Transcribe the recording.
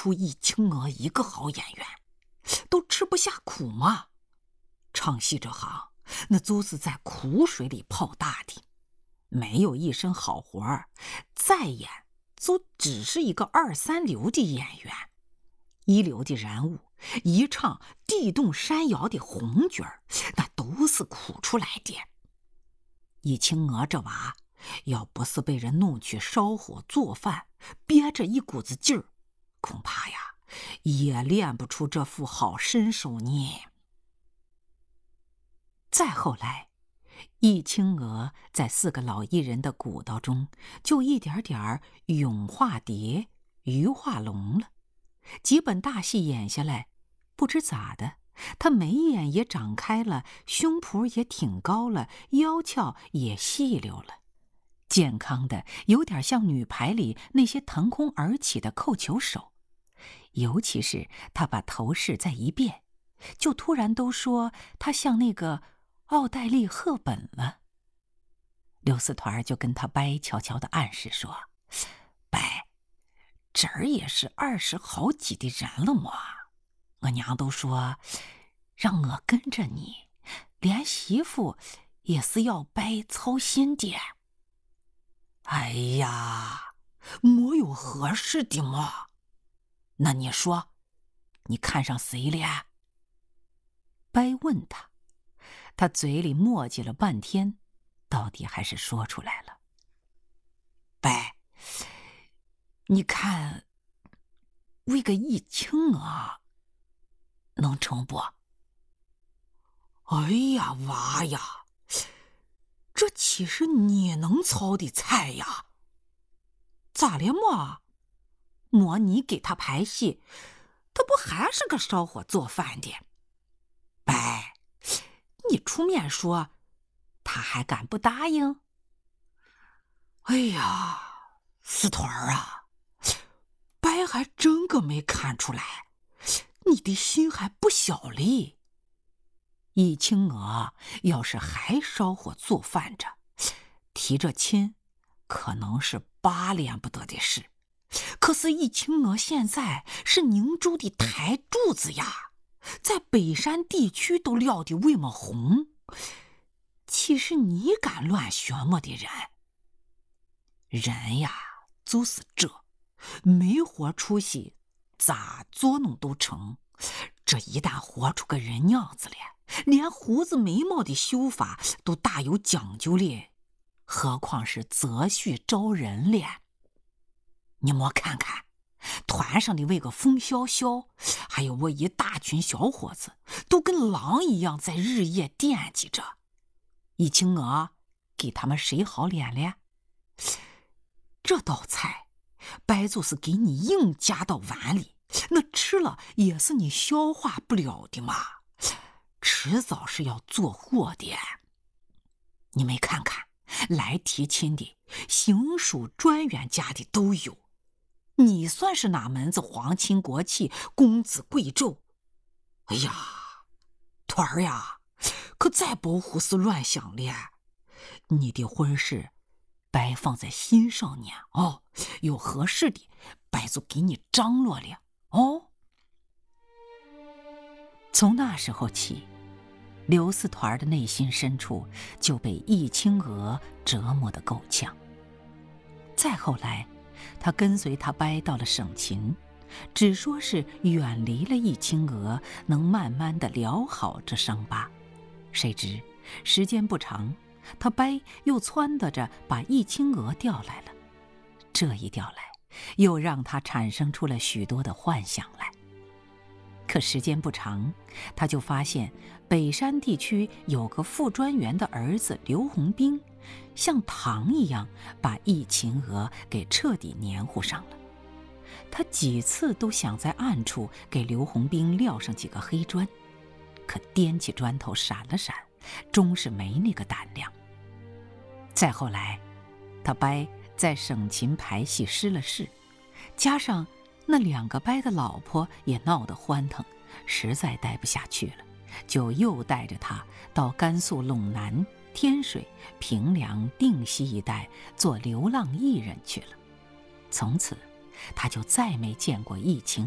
出易清娥一个好演员，都吃不下苦嘛。唱戏这行，那就是在苦水里泡大的，没有一身好活儿，再演就只是一个二三流的演员。一流的人物一唱地动山摇的红角儿，那都是苦出来的。易清娥这娃，要不是被人弄去烧火做饭，憋着一股子劲儿，恐怕呀也练不出这副好身手呢。再后来，易清娥在4个老艺人的鼓捣中，就一点点咏化蝶、鱼化龙了。几本大戏演下来，不知咋的，她眉眼也长开了，胸脯也挺高了，腰翘也细溜了，健康的有点像女排里那些腾空而起的扣球手。尤其是她把头饰再一变，就突然都说她像那个奥黛丽·赫本了。刘四团就跟他掰悄悄地暗示说：“掰，这儿也是20好几的人了嘛，我娘都说让我跟着你，连媳妇也是要掰操心的。”哎呀，没有合适的嘛。那你说，你看上谁了？掰问他，他嘴里磨叽了半天，到底还是说出来了：“掰，你看，为个易清娥，能成不？”哎呀，娃呀，这岂是你能操的菜呀？咋了嘛？莫你给他排戏，他不还是个烧火做饭的？掰，你出面说，他还敢不答应？哎呀，四团儿啊，掰还真个没看出来，你的心还不小哩。易清娥要是还烧火做饭着，提着亲，可能是8连不得的事。可是易清娥现在是宁州的台柱子呀，在北山地区都撂的为么红，岂是你敢乱学么的人？人呀，就是这，没活出息，咋捉弄都成。这一旦活出个人样子来，连胡子眉毛的修法都大有讲究咧，何况是择婿招人咧？你莫看看，团上的那个风萧萧，还有我一大群小伙子，都跟狼一样在日夜惦记着。易清娥给他们谁好脸咧？这道菜，白就是给你硬夹到碗里，那吃了也是你消化不了的嘛，迟早是要做祸的。你没看看，来提亲的、行署专员家的都有，你算是哪门子皇亲国戚、公子贵胄？哎呀，团儿呀，可再别胡思乱想了。你的婚事，白放在心上呢哦，有合适的，白就给你张罗了哦。从那时候起，刘四团的内心深处就被易清娥折磨得够呛。再后来，他跟随他掰到了省勤，只说是远离了易清娥，能慢慢地疗好这伤疤。谁知时间不长，他掰又撺掇着把易清娥调来了。这一调来，又让他产生出了许多的幻想来。可时间不长，他就发现北山地区有个副专员的儿子刘洪兵，像糖一样把易清娥给彻底黏糊上了。他几次都想在暗处给刘洪兵撂上几个黑砖，可掂起砖头闪了闪，终是没那个胆量。再后来，他掰在省勤排戏失了势，加上那2个掰的老婆也闹得欢腾，实在待不下去了，就又带着他到甘肃陇南、天水、平凉、定西一带做流浪艺人去了。从此，他就再没见过易清